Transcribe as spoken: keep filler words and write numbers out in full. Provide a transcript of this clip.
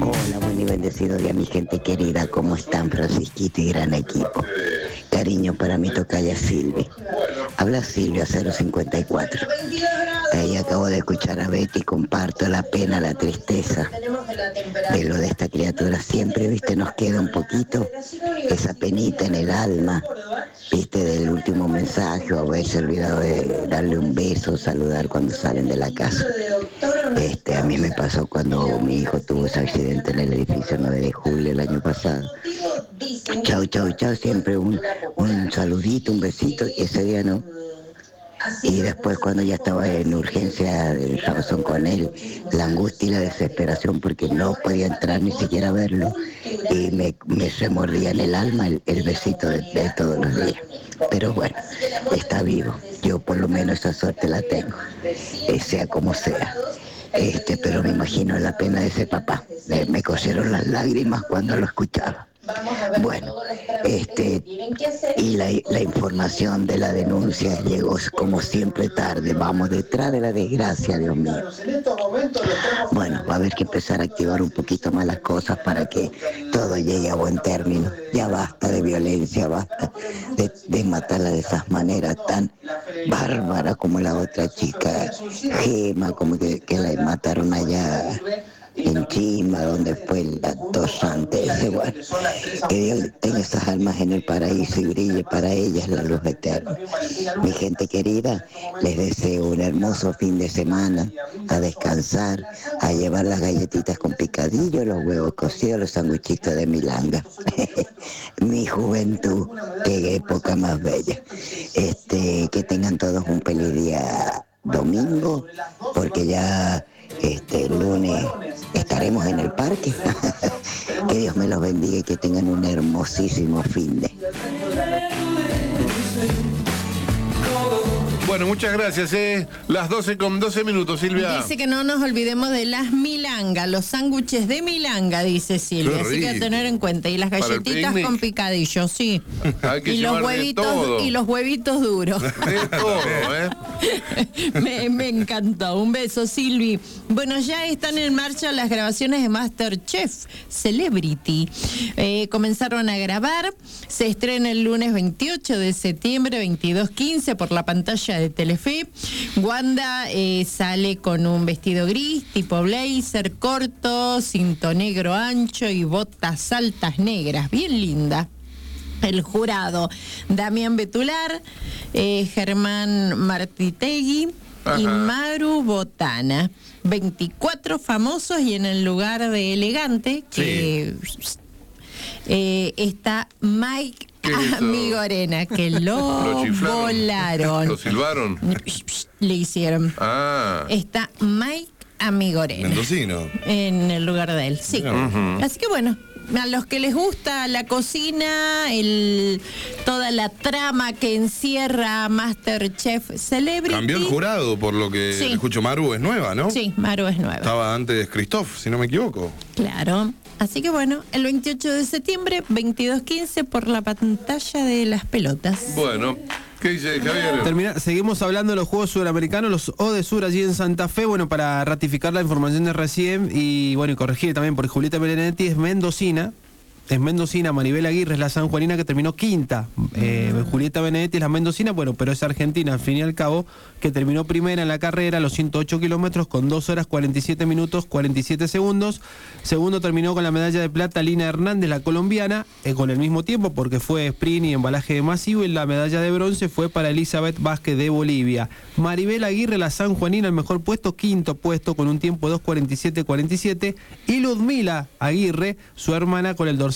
Hola, buen y bendecido día, mi gente querida. ¿Cómo están, Francisquito y gran equipo? Cariño para mi tocaya Silvi. Habla Silvia cero cincuenta y cuatro. Ahí acabo de escuchar a Betty, comparto la pena, la tristeza de lo de esta criatura. Siempre, viste, nos queda un poquito esa penita en el alma, viste, del último mensaje, o haberse olvidado de darle un beso, saludar cuando salen de la casa. Este, a mí me pasó cuando mi hijo tuvo ese accidente en el edificio nueve de julio el año pasado. Chau, chau, chau, siempre un, un saludito, un besito, y ese día no. Y después cuando ya estaba en urgencia de Tabasón con él, la angustia y la desesperación porque no podía entrar ni siquiera a verlo, y me, me se mordía en el alma el, el besito de, de todos los días. Pero bueno, está vivo, yo por lo menos esa suerte la tengo, eh, sea como sea. Este, pero me imagino la pena de ese papá, me, me cosieron las lágrimas cuando lo escuchaba. Bueno, este, y la, la información de la denuncia llegó como siempre tarde. Vamos detrás de la desgracia, Dios mío. Bueno, va a haber que empezar a activar un poquito más las cosas para que todo llegue a buen término. Ya basta de violencia, basta de, de matarla de esas maneras tan bárbaras como la otra chica, Gema, como que, que la mataron allá en Chima, donde fue el tosante ese. Bueno, que Dios tenga esas almas en el paraíso y brille para ellas la luz eterna. Mi gente querida, les deseo un hermoso fin de semana, a descansar, a llevar las galletitas con picadillo, los huevos cocidos, los sanguchitos de milanga. Mi juventud, qué época más bella. Este, que tengan todos un feliz día domingo, porque ya este el lunes estaremos en el parque. Que Dios me los bendiga y que tengan un hermosísimo fin de. Bueno, muchas gracias, eh. Las doce con doce minutos, Silvia. Dice que no nos olvidemos de las milangas, los sándwiches de milanga, dice Silvia. Así que a tener en cuenta. Y las galletitas con picadillo, sí. Hay que y los huevitos y los huevitos duros. De todo, ¿eh? me, me encantó. Un beso, Silvi. Bueno, ya están en marcha las grabaciones de MasterChef Celebrity. Eh, comenzaron a grabar. Se estrena el lunes veintiocho de septiembre, veintidós quince, por la pantalla de Telefe. Wanda eh, sale con un vestido gris, tipo blazer, corto, cinto negro ancho y botas altas negras. Bien linda. El jurado: Damián Betular, eh, Germán Martitegui y Maru Botana. veinticuatro famosos, y en el lugar de elegante, que sí. eh, está Mike Amigorena, que lo, lo volaron. ¿Lo silbaron? Le hicieron. Ah. Está Mike Amigorena. Mendocino. En el lugar de él, sí. Uh-huh. Así que bueno, a los que les gusta la cocina, el, toda la trama que encierra MasterChef Celebrity. Cambió el jurado, por lo que sí. escucho. Maru es nueva, ¿no? Sí, Maru es nueva. Estaba antes Christoph, si no me equivoco. Claro. Así que bueno, el veintiocho de septiembre, veintidós quince, por la pantalla de las pelotas. Bueno, ¿qué dice Javier? Termina, seguimos hablando de los Juegos Suramericanos, los ODESUR allí en Santa Fe. Bueno, para ratificar la información de recién y bueno, y corregir también, porque Julieta Benedetti es mendocina. Es mendocina, Maribel Aguirre es la sanjuanina, que terminó quinta. Eh, Julieta Benedetti es la mendocina, bueno, pero es argentina al fin y al cabo, que terminó primera en la carrera, los ciento ocho kilómetros, con dos horas cuarenta y siete minutos cuarenta y siete segundos. Segundo terminó con la medalla de plata Lina Hernández, la colombiana, eh, con el mismo tiempo, porque fue sprint y embalaje masivo, y la medalla de bronce fue para Elizabeth Vázquez de Bolivia. Maribel Aguirre, la sanjuanina, el mejor puesto, quinto puesto, con un tiempo dos cuarenta y siete cuarenta y siete. Y Ludmila Aguirre, su hermana, con el dorsal